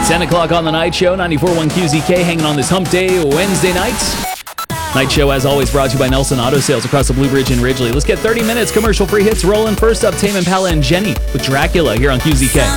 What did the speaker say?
10 o'clock on the Night Show, 94.1 QZK, hanging on this hump day, Wednesday night. Night Show, as always, brought to you by Nelson Auto Sales across the Blue Bridge in Ridgely. Let's get 30 minutes commercial-free hits rolling. First up, Tame Impala and Jenny with Dracula here on QZK.